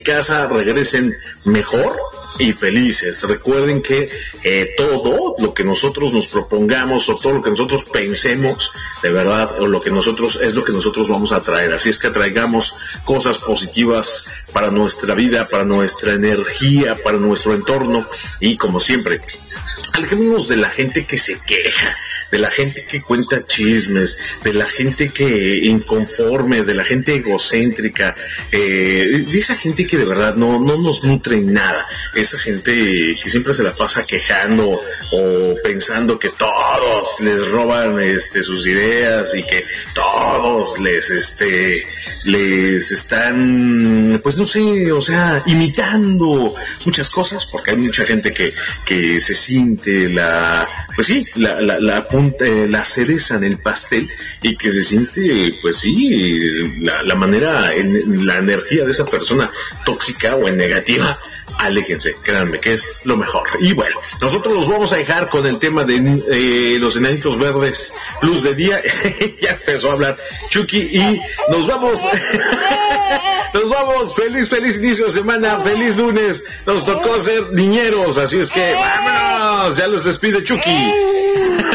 casa regresen mejor y felices. Recuerden que todo lo que nosotros nos propongamos o todo lo que nosotros pensemos, de verdad, o lo que nosotros es lo que nosotros vamos a traer. Así es que atraigamos cosas positivas para nuestra vida, para nuestra energía, para nuestro entorno y, como siempre, alejémonos de la gente que se queja, de la gente que cuenta chismes, de la gente que inconforme, de la gente egocéntrica, de esa gente que de verdad no nos nutre en nada, esa gente que siempre se la pasa quejando o pensando que todos les roban sus ideas y que todos les están, pues no sé, o sea, imitando muchas cosas, porque hay mucha gente que se siente la punta, la cereza en el pastel y que se siente, pues sí, la manera, la energía de esa persona tóxica o en negativa. Aléjense, créanme que es lo mejor. Y bueno, nosotros los vamos a dejar con el tema de los enanitos verdes, luz de día. Ya empezó a hablar Chucky y nos vamos. Nos vamos. Feliz inicio de semana, feliz lunes. Nos tocó ser niñeros, así es que vámonos. Ya los despide Chucky.